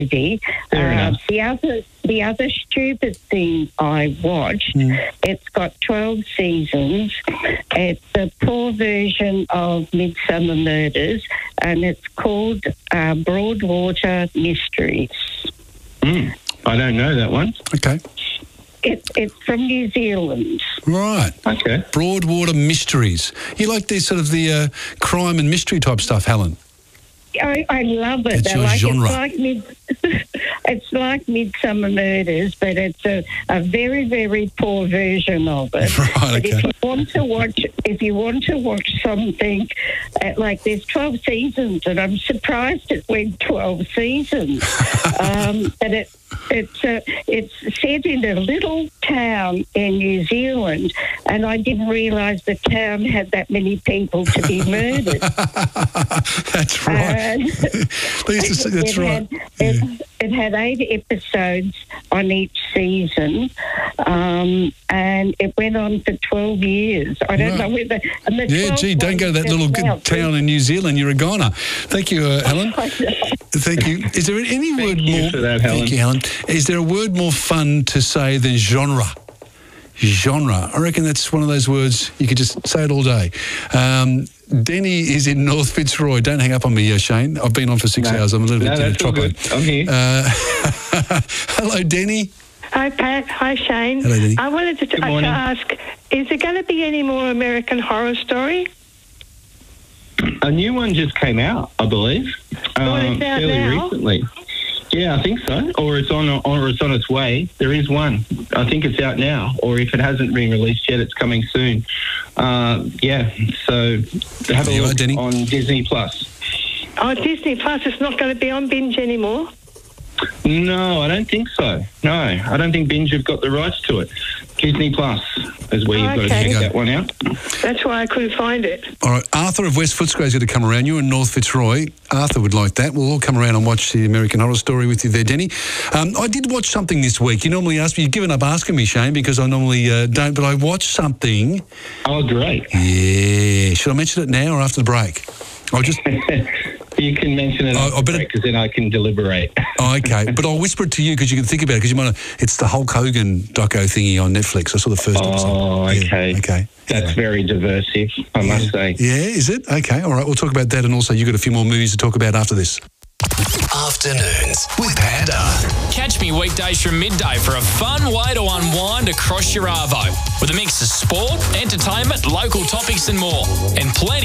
Fair enough. The other stupid thing I watched, it's got 12 seasons. It's a poor version of Midsummer Murders, and it's called Broadwater Mysteries. I don't know that one. Okay. It's from New Zealand. Right. Okay. Broadwater Mysteries. You like these sort of the crime and mystery type stuff, Helen? I love it. That's your genre. It's like Midsummer Murders, but it's a very, very poor version of it. Right, but okay. if you want to watch something like there's 12 seasons, and I'm surprised it went 12 seasons. But it's set in a little town in New Zealand, and I didn't realise the town had that many people to be murdered. That's right. That's right. It had 8 episodes on each season, and it went on for 12 years. I don't know whether... don't go to that little good town in New Zealand. You're a goner. Thank you, Helen. Thank you. Is there any word more... for that, Helen. Thank you, Helen. Is there a word more fun to say than genre? Genre. I reckon that's one of those words you could just say it all day. Denny is in North Fitzroy. Don't hang up on me, Shane. I've been on for 6 hours. I'm a little bit that's all good. I'm here. Hello, Denny. Hi, Pat. Hi, Shane. Hello, Denny. I wanted to ask, is there going to be any more American Horror Story? A new one just came out, I believe. It's out fairly now? recently. Yeah, I think so. Or it's on its way. There is one. I think it's out now. Or if it hasn't been released yet, it's coming soon. So have a look Denny. on Disney Plus. Oh, Disney Plus. It's not going to be on Binge anymore? No, I don't think so. No, I don't think Binge have got the rights to it. Disney Plus is where you've got to check that one out. That's why I couldn't find it. All right, Arthur of West Footscray is going to come around. You're in North Fitzroy. Arthur would like that. We'll all come around and watch the American Horror Story with you there, Denny. I did watch something this week. You normally ask me. You've given up asking me, Shane, because I normally don't, but I watched something. Oh, great. Yeah. Should I mention it now or after the break? I'll just... You can mention it because then I can deliberate. Oh, okay, but I'll whisper it to you because you can think about it because you might. It's the Hulk Hogan doco thingy on Netflix. I saw the first episode. Oh, okay. Yeah, okay. That's very diversive, I must say. Yeah, is it? Okay, all right. We'll talk about that, and also you've got a few more movies to talk about after this. Afternoons with Panda. Catch me weekdays from midday for a fun way to unwind across your arvo with a mix of sport, entertainment, local topics and more, and plenty